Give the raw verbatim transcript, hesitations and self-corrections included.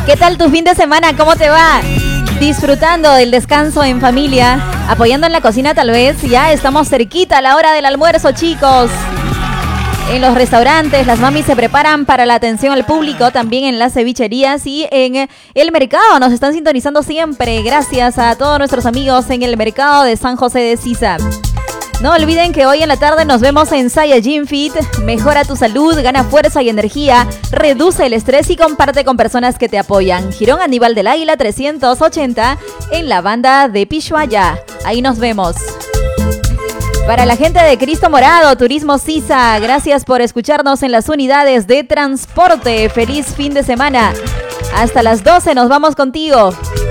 ¿Qué tal tu fin de semana? ¿Cómo te va? Disfrutando del descanso en familia, apoyando en la cocina tal vez. Ya estamos cerquita a la hora del almuerzo, chicos. En los restaurantes, las mamis se preparan para la atención al público, también en las cevicherías y en el mercado. Nos están sintonizando siempre. Gracias a todos nuestros amigos en el mercado de San José de Sisa. No olviden que hoy en la tarde nos vemos en Saiyajin Fit. Mejora tu salud, gana fuerza y energía, reduce el estrés y comparte con personas que te apoyan. Girón Aníbal del Águila trescientos ochenta en la banda de Pishuaya. Ahí nos vemos. Para la gente de Cristo Morado, Turismo Sisa, gracias por escucharnos en las unidades de transporte. Feliz fin de semana. Hasta las doce nos vamos contigo.